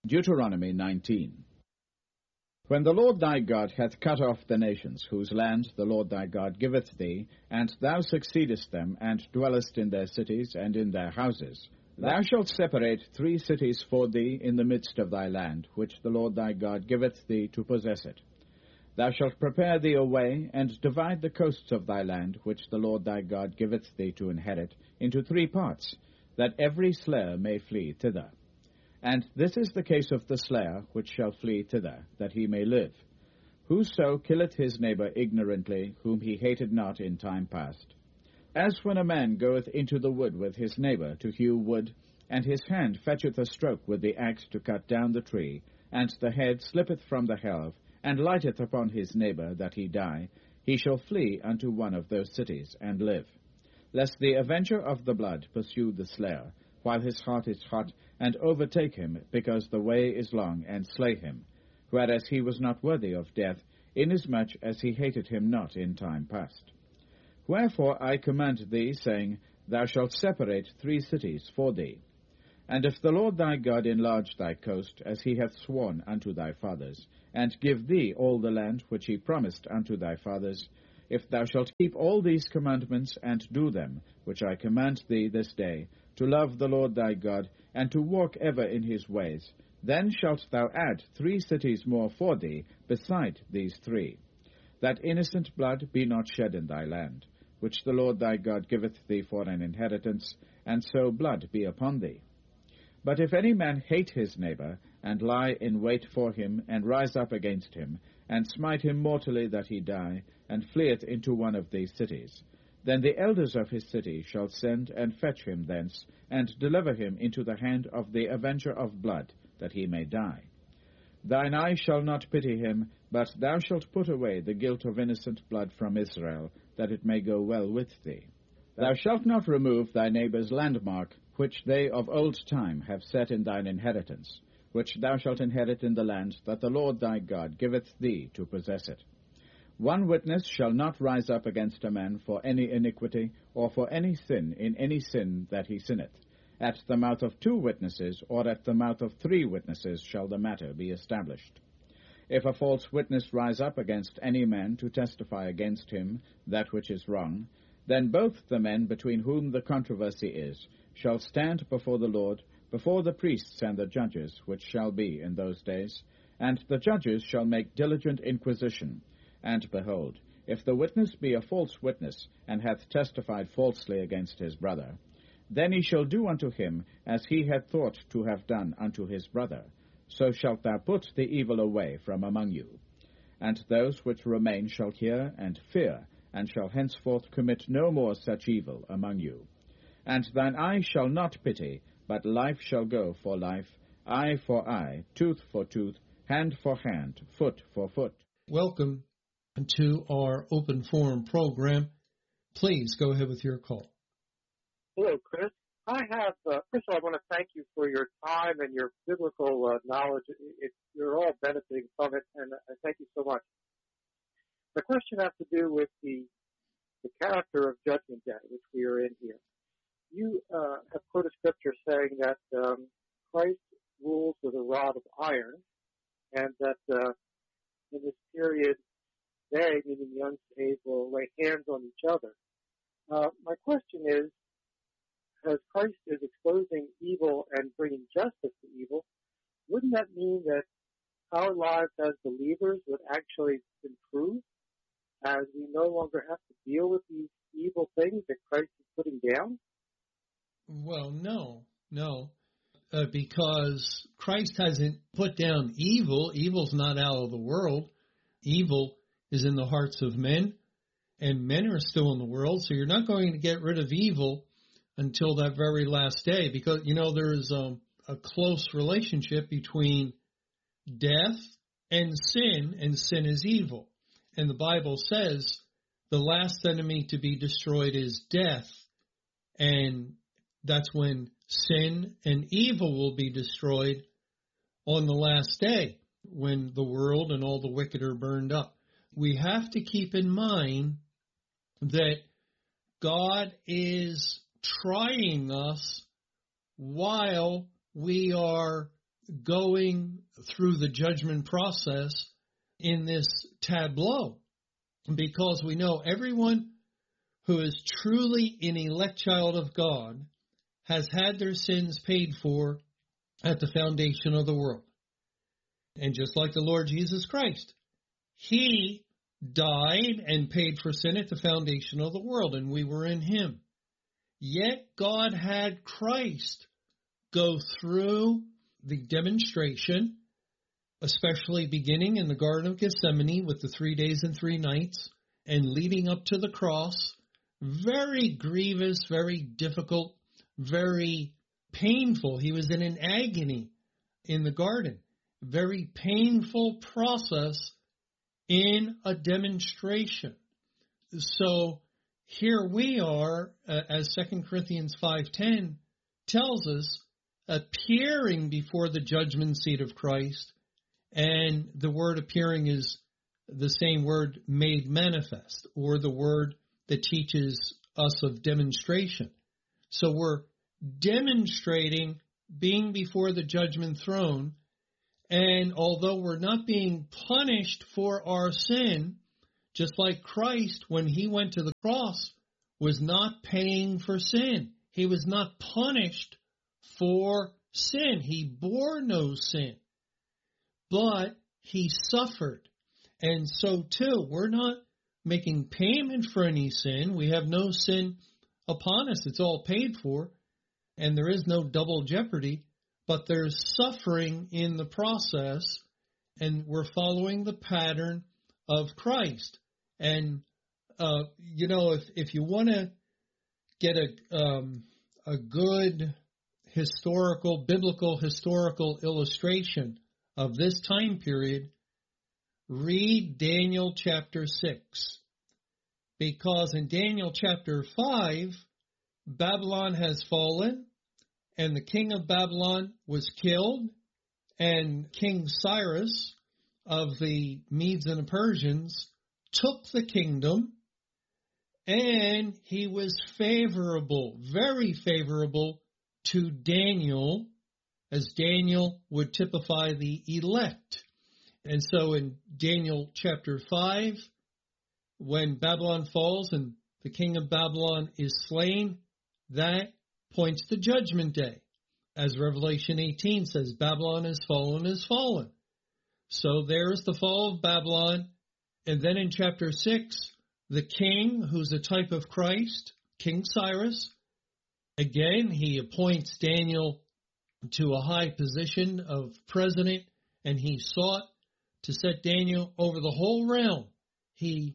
Deuteronomy 19. When the Lord thy God hath cut off the nations, whose land the Lord thy God giveth thee, and thou succeedest them, and dwellest in their cities and in their houses, thou shalt separate 3 cities for thee in the midst of thy land, which the Lord thy God giveth thee to possess it. Thou shalt prepare thee a way, and divide the coasts of thy land, which the Lord thy God giveth thee to inherit, into 3 parts, that every slayer may flee thither. And this is the case of the slayer which shall flee thither, that he may live. Whoso killeth his neighbor ignorantly, whom he hated not in time past. As when a man goeth into the wood with his neighbor to hew wood, and his hand fetcheth a stroke with the axe to cut down the tree, and the head slippeth from the helve, and lighteth upon his neighbor that he die, he shall flee unto one of those cities, and live. Lest the avenger of the blood pursue the slayer, while his heart is hot, and overtake him, because the way is long, and slay him, whereas he was not worthy of death, inasmuch as he hated him not in time past. Wherefore I command thee, saying, Thou shalt separate 3 cities for thee. And if the Lord thy God enlarge thy coast, as he hath sworn unto thy fathers, and give thee all the land which he promised unto thy fathers, if thou shalt keep all these commandments, and do them, which I command thee this day, to love the Lord thy God, and to walk ever in his ways, then shalt thou add 3 cities more for thee, beside these 3, that innocent blood be not shed in thy land, which the Lord thy God giveth thee for an inheritance, and so blood be upon thee. But if any man hate his neighbor, and lie in wait for him, and rise up against him, and smite him mortally that he die, and fleeth into one of these cities, then the elders of his city shall send and fetch him thence, and deliver him into the hand of the avenger of blood, that he may die. Thine eye shall not pity him, but thou shalt put away the guilt of innocent blood from Israel, that it may go well with thee. Thou shalt not remove thy neighbour's landmark, which they of old time have set in thine inheritance, which thou shalt inherit in the land that the Lord thy God giveth thee to possess it. 1 witness shall not rise up against a man for any iniquity, or for any sin in any sin that he sinneth. At the mouth of 2 witnesses, or at the mouth of 3 witnesses, shall the matter be established. If a false witness rise up against any man to testify against him that which is wrong, then both the men between whom the controversy is shall stand before the Lord, before the priests and the judges, which shall be in those days, and the judges shall make diligent inquisition. And behold, if the witness be a false witness, and hath testified falsely against his brother, then he shall do unto him as he had thought to have done unto his brother. So shalt thou put the evil away from among you. And those which remain shall hear and fear, and shall henceforth commit no more such evil among you. And thine eye shall not pity, but life shall go for life, eye for eye, tooth for tooth, hand for hand, foot for foot. Welcome to our open forum program. Please go ahead with your call. Hello, Chris. I have, first of all, I want to thank you for your time and your biblical knowledge. You're all benefiting from it, and I thank you so much. The question has to do with the character of Judgment Day, which we are in here. You have quoted scripture saying that Christ rules with a rod of iron, and that in this period, they, meaning the unsaved, will lay hands on each other. My question is, as Christ is exposing evil and bringing justice to evil, wouldn't that mean that our lives as believers would actually improve, as we no longer have to deal with these evil things that Christ is putting down? Well, no, because Christ hasn't put down evil. Evil's not out of the world. Evil is in the hearts of men, and men are still in the world, so you're not going to get rid of evil until that very last day, because, there is a close relationship between death and sin is evil. And the Bible says the last enemy to be destroyed is death, and that's when sin and evil will be destroyed on the last day, when the world and all the wicked are burned up. We have to keep in mind that God is trying us while we are going through the judgment process in this tableau, because we know everyone who is truly an elect child of God has had their sins paid for at the foundation of the world. And just like the Lord Jesus Christ, He died and paid for sin at the foundation of the world, and we were in Him. Yet God had Christ go through the demonstration, especially beginning in the Garden of Gethsemane with the 3 days and 3 nights, and leading up to the cross. Very grievous, very difficult, very painful. He was in an agony in the garden. Very painful process in a demonstration. So here we are, as 2 Corinthians 5:10 tells us, appearing before the judgment seat of Christ, and the word appearing is the same word made manifest, or the word that teaches us of demonstration. So we're demonstrating being before the judgment throne, and although we're not being punished for our sin, just like Christ, when He went to the cross, was not paying for sin. He was not punished for sin. He bore no sin, but He suffered. And so too, we're not making payment for any sin. We have no sin upon us. It's all paid for, and there is no double jeopardy, but there's suffering in the process, and we're following the pattern of Christ. And, if you want to get a good biblical historical illustration of this time period, read Daniel chapter 6. Because in Daniel chapter 5, Babylon has fallen, and the king of Babylon was killed, and King Cyrus of the Medes and the Persians took the kingdom, and he was favorable, very favorable to Daniel, as Daniel would typify the elect. And so in Daniel chapter 5, when Babylon falls and the king of Babylon is slain, that points to Judgment Day. As Revelation 18 says, Babylon is fallen. So there's the fall of Babylon. And then in chapter 6, the king, who's a type of Christ, King Cyrus, again, he appoints Daniel to a high position of president, and he sought to set Daniel over the whole realm. He,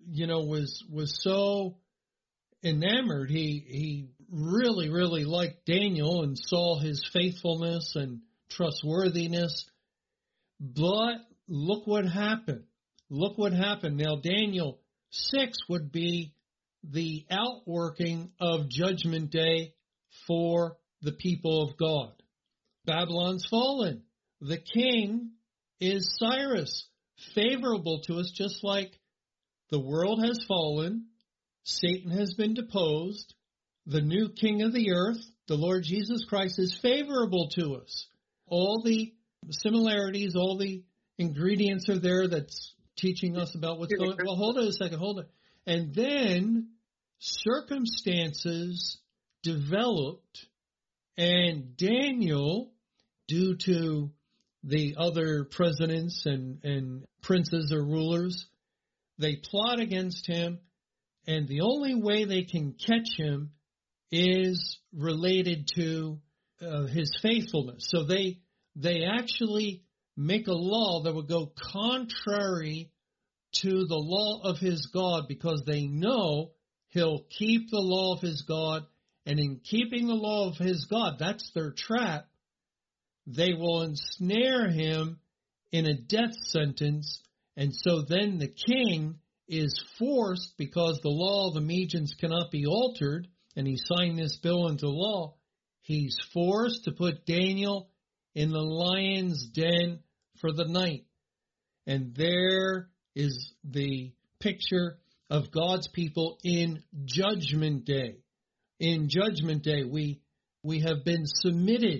was so enamored. He really, really liked Daniel and saw his faithfulness and trustworthiness. But look what happened. Now, Daniel 6 would be the outworking of Judgment Day for the people of God. Babylon's fallen. The king is Cyrus, favorable to us, just like the world has fallen, Satan has been deposed, the new king of the earth, the Lord Jesus Christ, is favorable to us. All the similarities, all the ingredients are there that's teaching us about what's going on. Well, hold on a second, And then circumstances developed, and Daniel, due to the other presidents and princes or rulers, they plot against him, and the only way they can catch him is related to his faithfulness. So they actually make a law that would go contrary to the law of his God, because they know he'll keep the law of his God, and in keeping the law of his God, that's their trap, they will ensnare him in a death sentence. And so then the king is forced, because the law of the Magians cannot be altered, and he signed this bill into law, he's forced to put Daniel in the lion's den for the night. And there is the picture of God's people in Judgment Day. In Judgment Day, we have been submitted.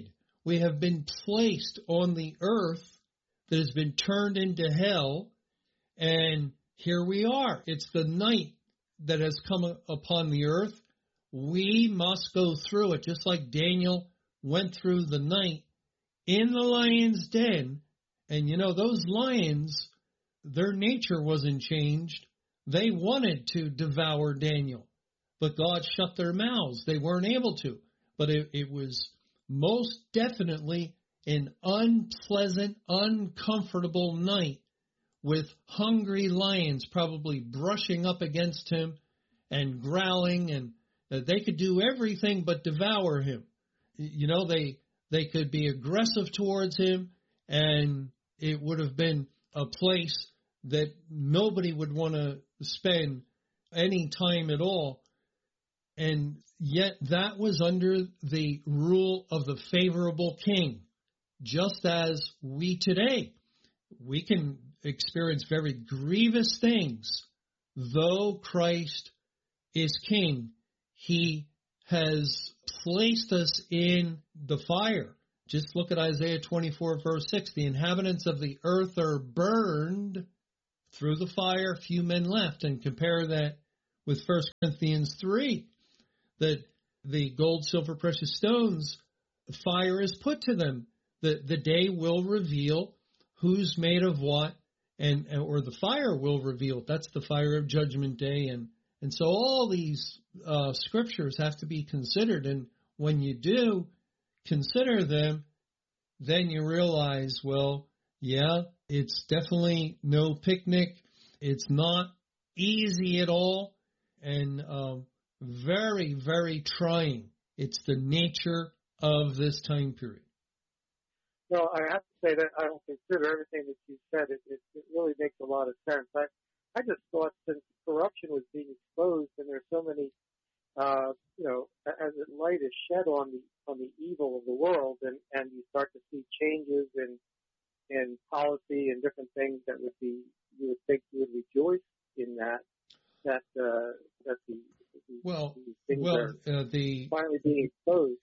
We have been placed on the earth that has been turned into hell, and here we are. It's the night that has come upon the earth. We must go through it, just like Daniel went through the night in the lion's den. And those lions, their nature wasn't changed. They wanted to devour Daniel, but God shut their mouths. They weren't able to. But it was most definitely an unpleasant, uncomfortable night with hungry lions probably brushing up against him and growling, and they could do everything but devour him. They could be aggressive towards him, and it would have been a place that nobody would want to spend any time at all. And yet that was under the rule of the favorable king, just as we today. We can experience very grievous things. Though Christ is king, he has placed us in the fire. Just look at Isaiah 24, verse 6. The inhabitants of the earth are burned through the fire, few men left. And compare that with 1 Corinthians 3, that the gold, silver, precious stones, fire is put to them. The day will reveal who's made of what, or the fire will reveal. That's the fire of Judgment Day. And so all these scriptures have to be considered. And when you do consider them, then you realize, well, yeah, it's definitely no picnic. It's not easy at all, and very, very trying. It's the nature of this time period. Well, I have to say that I don't consider everything that you said. It really makes a lot of sense. I just thought since corruption was being exposed, and there's so many, as light is shed on the evil of the world, and you start to see changes in policy and different things that you would think you would rejoice in that these things are finally being exposed.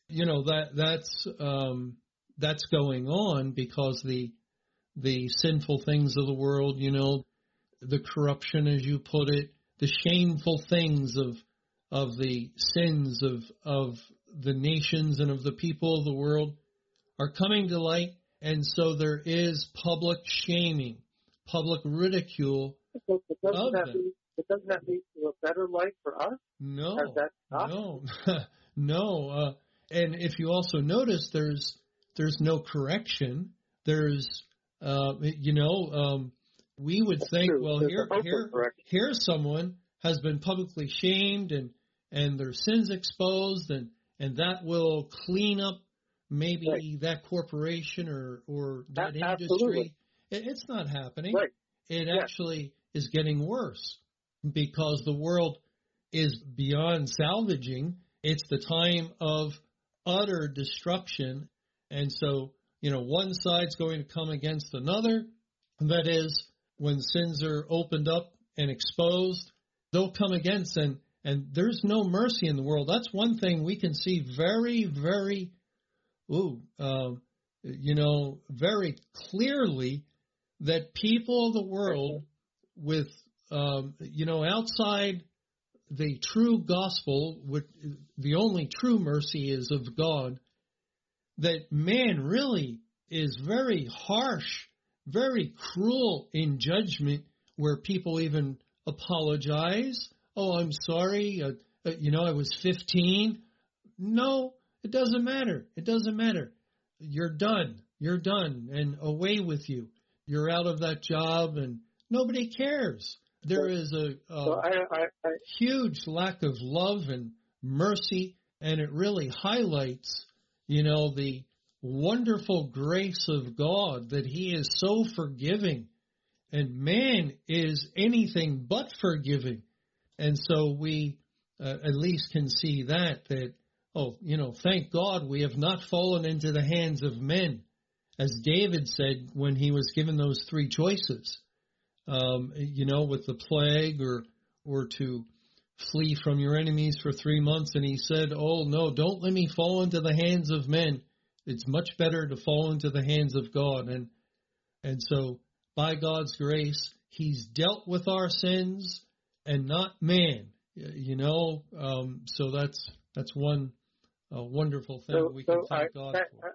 That's going on because the sinful things of the world, the corruption, as you put it, the shameful things of the sins of the nations and of the people of the world are coming to light, and so there is public shaming, public ridicule of them. But doesn't that lead to a better life for us? No, Has that stopped? no. And if you also notice, there's no correction. There's, we would think, well, here's someone has been publicly shamed and their sins exposed, and that will clean up maybe that corporation or that industry. Absolutely. It's not happening. Right. It actually is getting worse because the world is beyond salvaging. It's the time of utter destruction. And so, one side's going to come against another. That is, when sins are opened up and exposed, they'll come against, and there's no mercy in the world. That's one thing we can see very, very, very clearly, that people of the world with, outside the true gospel, the only true mercy is of God, that man really is very harsh, very cruel in judgment, where people even apologize. Oh, I'm sorry. I was 15. No, it doesn't matter. It doesn't matter. You're done. You're done, and away with you. You're out of that job, and nobody cares. There is a huge lack of love and mercy, and it really highlights, the wonderful grace of God, that He is so forgiving, and man is anything but forgiving. And so we at least can see that, thank God we have not fallen into the hands of men, as David said when he was given those three choices, with the plague or to flee from your enemies for 3 months. And he said, oh, no, don't let me fall into the hands of men. It's much better to fall into the hands of God. And so by God's grace, He's dealt with our sins and not man. So that's one wonderful thing we can thank God for.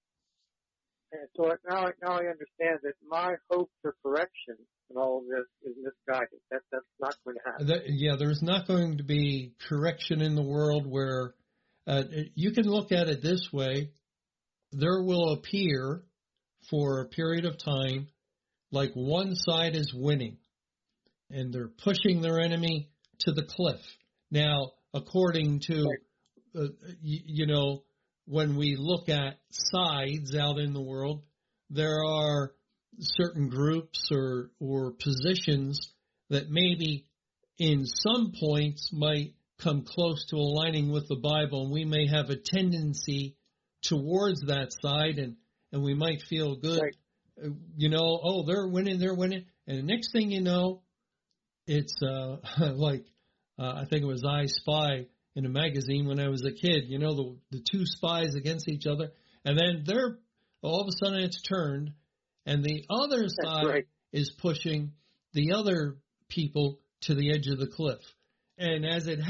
So now I understand that my hope for correction in all of this is misguided. That's not going to happen. There's not going to be correction in the world where you can look at it this way. There will appear for a period of time like one side is winning and they're pushing their enemy to the cliff. Now, according to, when we look at sides out in the world, there are certain groups or positions that maybe in some points might come close to aligning with the Bible, and we may have a tendency towards that side, and we might feel good, right. They're winning, and the next thing you know, it's I think it was I Spy in a magazine when I was a kid, the two spies against each other, and then all of a sudden it's turned, and the other side is pushing the other people to the edge of the cliff. And as it